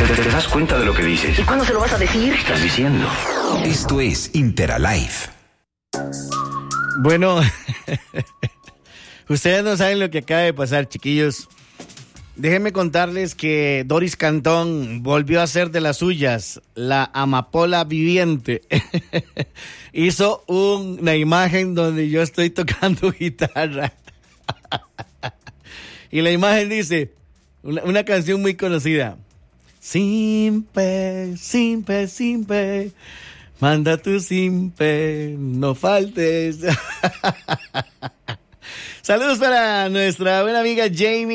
¿Te das cuenta de lo que dices? ¿Y cuándo se lo vas a decir? ¿Qué estás diciendo? Esto es Interalife. Bueno, ustedes no saben lo que acaba de pasar, chiquillos. Déjenme contarles que Doris Cantón volvió a hacer de las suyas, la amapola viviente. Hizo una imagen donde yo estoy tocando guitarra. Y la imagen dice, una canción muy conocida. Simpe, simpe, simpe, manda tu simpe, no faltes. Saludos para nuestra buena amiga Jamie.